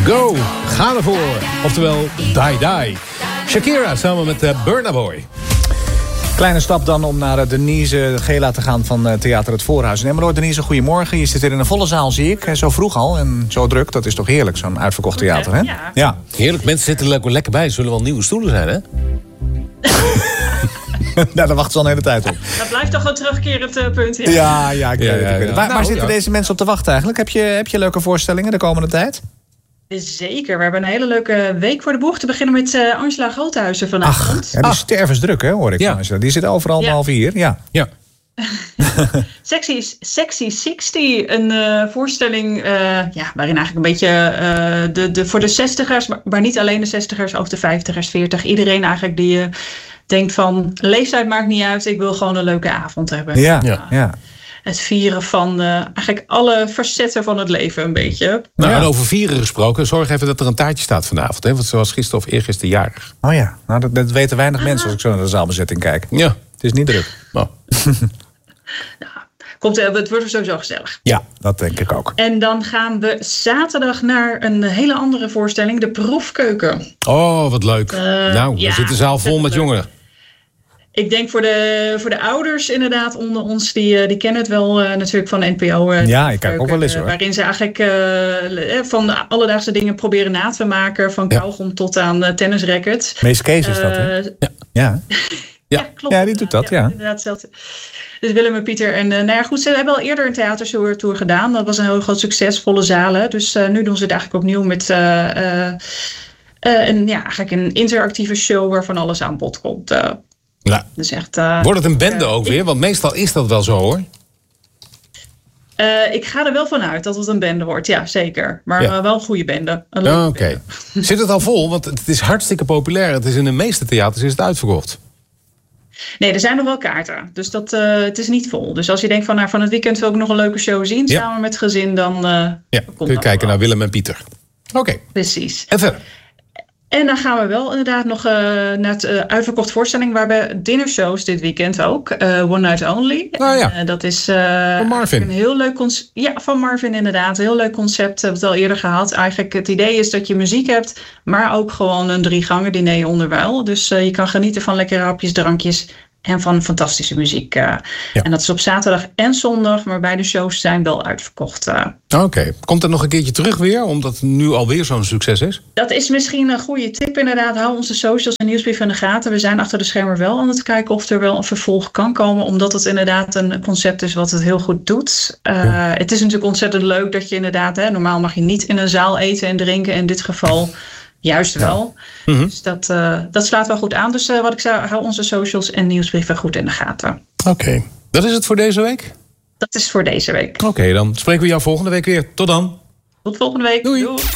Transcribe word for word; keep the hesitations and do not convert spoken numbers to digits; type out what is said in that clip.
Go, ga ervoor. Oftewel, die die. Shakira samen met uh, Burna Boy. Kleine stap dan om naar Denise Gela te gaan van uh, Theater Het Voorhuis. Nee, maar hoor, Denise, goedemorgen. Je zit weer in een volle zaal, zie ik. Zo vroeg al en zo druk. Dat is toch heerlijk, zo'n uitverkocht theater, hè? Ja. Ja. Heerlijk, mensen zitten lekker, lekker bij. Er zullen wel nieuwe stoelen zijn, hè? Nou, daar wachten ze al een hele tijd op. Dat blijft toch een terugkerend uh, punt. Ja, Ja, ja, ik weet Ja, het. ja, Ik weet het. ja. Waar, Nou, waar zitten ja. deze mensen op te wachten eigenlijk? Heb je, heb je leuke voorstellingen de komende tijd? Zeker, we hebben een hele leuke week voor de boeg. Te beginnen met uh, Angela Groothuizen vanavond. Ja, die is stervensdruk, hè, hoor ik. Ja. Van Angela. Die zit overal om Ja. half vier. Ja. Ja. Sexy, Sexy zestig, een uh, voorstelling uh, ja, waarin eigenlijk een beetje uh, de, de, voor de zestigers, maar, maar niet alleen de zestigers, ook de vijftigers, veertig. Iedereen eigenlijk die uh, denkt van, leeftijd maakt niet uit, ik wil gewoon een leuke avond hebben. Ja, Ja. ja. Het vieren van uh, eigenlijk alle facetten van het leven een beetje. Nou, Ja. en over vieren gesproken, zorg even dat er een taartje staat vanavond. Hè? Want ze was gisteren of eergisteren jarig. Oh ja, nou, dat, dat weten weinig mensen als ik zo naar de zaalbezetting kijk. Ja. Het is niet druk. Oh. Komt, uh, het wordt sowieso gezellig. Ja, dat denk ik ook. En dan gaan we zaterdag naar een hele andere voorstelling, de Proefkeuken. oh, wat leuk. Uh, nou, ja, dan zit de zaal vol met leuk. jongeren. Ik denk voor de, voor de ouders inderdaad onder ons, die, uh, die kennen het wel uh, natuurlijk van de N P O. Uh, Ja, ik kijk ook wel eens, uh, hoor. Waarin ze eigenlijk uh, van de alledaagse dingen proberen na te maken. Van Ja. kauwgom tot aan uh, tennisracket. Mees Kees is dat, hè? Uh, Ja. ja, Ja. klopt. Ja, die doet dat, ja. Inderdaad, hetzelfde. Dus Willem en Pieter. En uh, nou ja, goed, ze hebben al eerder een theatertour gedaan. Dat was een heel groot succes, volle zalen. Dus uh, nu doen ze het eigenlijk opnieuw met uh, uh, uh, een, ja, eigenlijk een interactieve show waarvan alles aan bod komt. Uh, Nou, dus echt, uh, wordt het een bende uh, ook ik- weer? Want meestal is dat wel zo, hoor. Uh, ik ga er wel van uit dat het een bende wordt, ja zeker. Maar Ja. uh, wel een goede bende. Een leuke Ja, Oké. bende. Zit het al vol? Want het is hartstikke populair. Het is in de meeste theaters is het uitverkocht. Nee, er zijn nog wel kaarten. Dus dat, uh, het is niet vol. Dus als je denkt van, nou, van het weekend wil ik nog een leuke show zien. Ja. Samen met het gezin, dan uh, Ja, komt kun je dat kijken wel. naar Willem en Pieter. Oké, Precies. en verder. En dan gaan we wel inderdaad nog uh, naar het uh, uitverkocht voorstelling. Waarbij dinnershows dit weekend ook. Uh, One Night Only. Oh ja. En, uh, dat is uh, Van Marvin. een heel leuk concept. Ja, van Marvin inderdaad. Een heel leuk concept. We hebben het al eerder gehad. Eigenlijk het idee is dat je muziek hebt. Maar ook gewoon een drie gangen diner onderwijl. Dus uh, je kan genieten van lekkere hapjes, drankjes. En van fantastische muziek. Uh. Ja. En dat is op zaterdag en zondag. Maar beide shows zijn wel uitverkocht. Uh. Oké, komt het nog een keertje terug weer? Omdat het nu alweer zo'n succes is? Dat is misschien een goede tip inderdaad. Hou onze socials en nieuwsbrief in de gaten. We zijn achter de schermen wel aan het kijken of er wel een vervolg kan komen. Omdat het inderdaad een concept is wat het heel goed doet. Uh, ja. Het is natuurlijk ontzettend leuk dat je inderdaad... Hè, normaal mag je niet in een zaal eten en drinken. In dit geval juist wel. Ja. Mm-hmm. Dus dat, uh, dat slaat wel goed aan. Dus uh, wat ik zei, hou onze socials en nieuwsbrieven goed in de gaten. Oké, okay. Dat is het voor deze week? Dat is voor deze week. Oké, okay, dan spreken we jou volgende week weer. Tot dan. Tot volgende week. Doei. Doei.